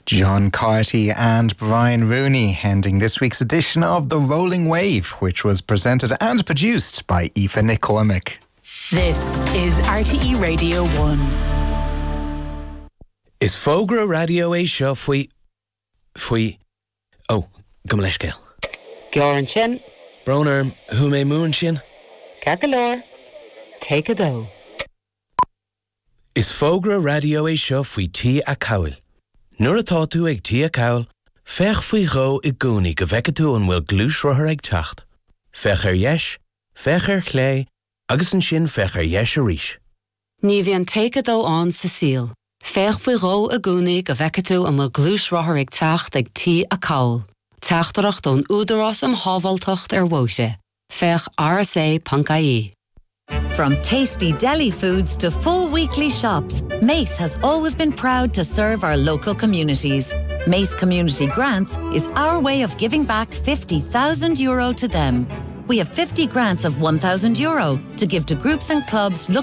John Carty and Brian Rooney ending this week's edition of The Rolling Wave, which was presented and produced by Aoife McCormick. This is RTE Radio 1. Is Fogra Radio A seo faoi... Oh, go leis gael. Gioran sin. Broner, who may moon sin? Cagalore. Take a dough. Is Fogra Radio A seo faoi tí a cawl? Nuair atá tú ag tí a cawl, fech faoi gho I gúnaí go bheice tú an bhfuil glúis rothair ag teacht. Fech yeis, fech chlé, agus an sin fech yeis a ríis. Ní bhíonn take a dough an sa síl. Fech faoi gho a gúnaí go bheice tú an bhfuil glúis rothair ag teacht ag tí a cawl. Teachtarach don údarás am hábhaltacht bhuaite. Fech RSA.ie. From tasty deli foods to full weekly shops, Mace has always been proud to serve our local communities. Mace Community Grants is our way of giving back €50,000 to them. We have 50 grants of €1,000 to give to groups and clubs looking